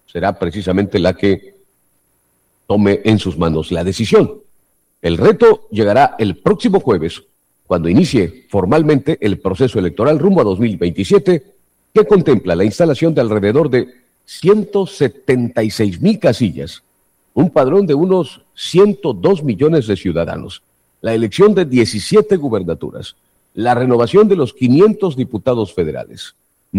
será precisamente la que tome en sus manos la decisión. El reto llegará el próximo jueves, cuando inicie formalmente el proceso electoral rumbo a 2027, que contempla la instalación de alrededor de 176,000 casillas, un padrón de unos 102 millones de ciudadanos, la elección de 17 gubernaturas, la renovación de los 500 diputados federales,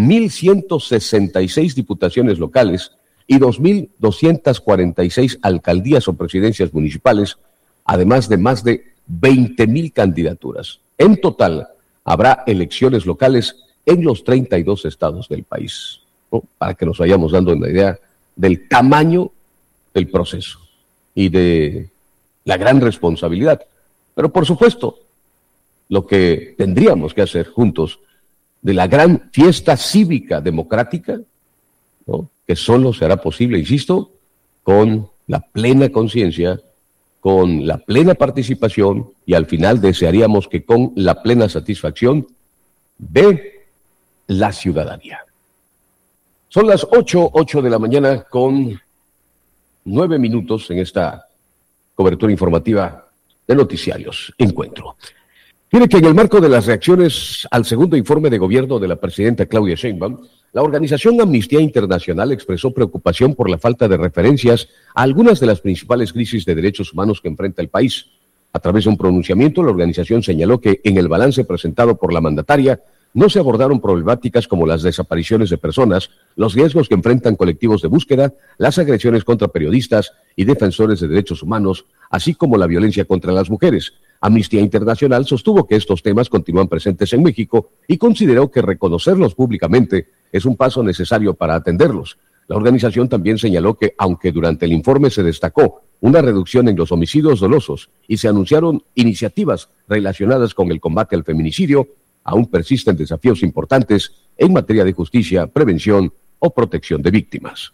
1,166 diputaciones locales y 2,246 alcaldías o presidencias municipales, además de más de 20,000 candidaturas. En total, habrá elecciones locales en los 32 estados del país, ¿no? Para que nos vayamos dando una idea del tamaño del proceso y de la gran responsabilidad. Pero por supuesto, lo que tendríamos que hacer juntos de la gran fiesta cívica democrática, ¿no?, que solo será posible, insisto, con la plena conciencia, con la plena participación y al final desearíamos que con la plena satisfacción de la ciudadanía. Son las 8 de la mañana con 9 minutos en esta cobertura informativa de Noticiarios Encuentro. Tiene que en el marco de las reacciones al segundo informe de gobierno de la presidenta Claudia Sheinbaum, la organización Amnistía Internacional expresó preocupación por la falta de referencias a algunas de las principales crisis de derechos humanos que enfrenta el país. A través de un pronunciamiento, la organización señaló que en el balance presentado por la mandataria no se abordaron problemáticas como las desapariciones de personas, los riesgos que enfrentan colectivos de búsqueda, las agresiones contra periodistas y defensores de derechos humanos, así como la violencia contra las mujeres. Amnistía Internacional sostuvo que estos temas continúan presentes en México y consideró que reconocerlos públicamente es un paso necesario para atenderlos. La organización también señaló que, aunque durante el informe se destacó una reducción en los homicidios dolosos y se anunciaron iniciativas relacionadas con el combate al feminicidio, aún persisten desafíos importantes en materia de justicia, prevención o protección de víctimas.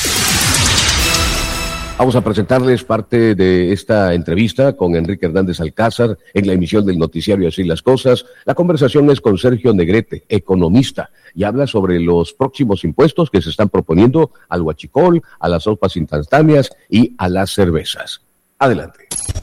Vamos a presentarles parte de esta entrevista con Enrique Hernández Alcázar en la emisión del noticiario Así las Cosas. La conversación es con Sergio Negrete, economista, y habla sobre los próximos impuestos que se están proponiendo al huachicol, a las sopas instantáneas y a las cervezas. Adelante.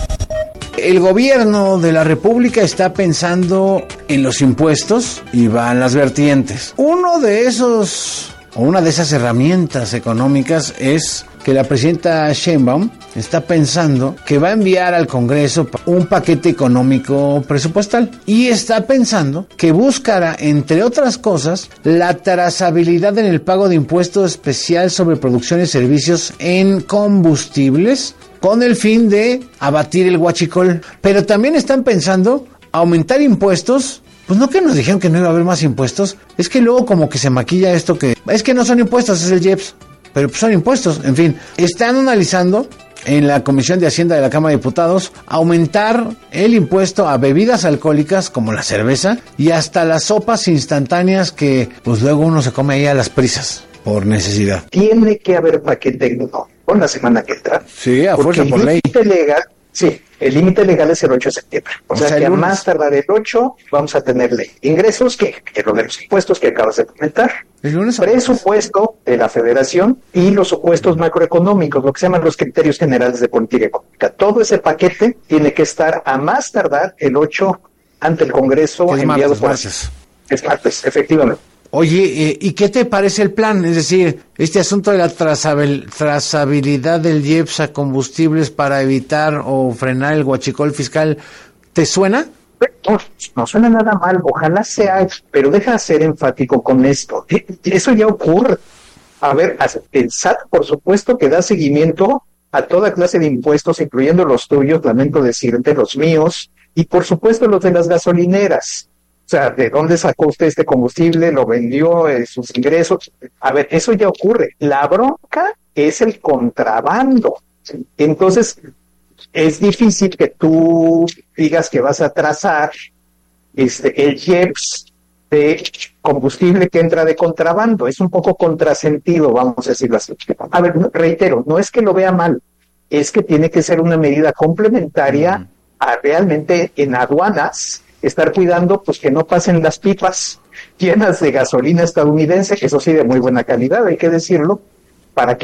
El gobierno de la República está pensando en los impuestos y van las vertientes. Una de esas herramientas económicas es que la presidenta Sheinbaum está pensando que va a enviar al Congreso un paquete económico presupuestal y está pensando que buscará, entre otras cosas, la trazabilidad en el pago de impuesto especial sobre producción y servicios en combustibles con el fin de abatir el huachicol. Pero también están pensando aumentar impuestos. Pues no, que nos dijeron que no iba a haber más impuestos. Es que luego como que se maquilla esto que... Es que no son impuestos, es el IEPS. Pero pues son impuestos, en fin. Están analizando en la Comisión de Hacienda de la Cámara de Diputados aumentar el impuesto a bebidas alcohólicas como la cerveza y hasta las sopas instantáneas que pues luego uno se come ahí a las prisas por necesidad. Tiene que haber paquete con la semana que entra. Sí, a fuerza por ley. Sí, el límite legal es el 8 de septiembre. O sea que a más tardar el 8 vamos a tener ley. Ingresos, que lo de los impuestos que acabas de comentar. Presupuesto de la Federación y los supuestos macroeconómicos, lo que se llaman los criterios generales de política económica. Todo ese paquete tiene que estar a más tardar el 8 ante el Congreso enviado por... Es martes, efectivamente. Oye, ¿y qué te parece el plan? Es decir, este asunto de la trazabilidad del IEPS a combustibles para evitar o frenar el huachicol fiscal, ¿te suena? No suena nada mal, ojalá sea, pero deja de ser enfático con esto. Eso ya ocurre. A ver, el SAT, por supuesto, que da seguimiento a toda clase de impuestos, incluyendo los tuyos, lamento decirte, los míos, y por supuesto los de las gasolineras. O sea, ¿de dónde sacó usted este combustible? ¿Lo vendió? ¿Sus ingresos? A ver, eso ya ocurre. La bronca es el contrabando. Entonces, es difícil que tú digas que vas a trazar el IEPS de combustible que entra de contrabando. Es un poco contrasentido, vamos a decirlo así. A ver, reitero, no es que lo vea mal, es que tiene que ser una medida complementaria a realmente en aduanas estar cuidando pues que no pasen las pipas llenas de gasolina estadounidense, eso sí de muy buena calidad, hay que decirlo, para que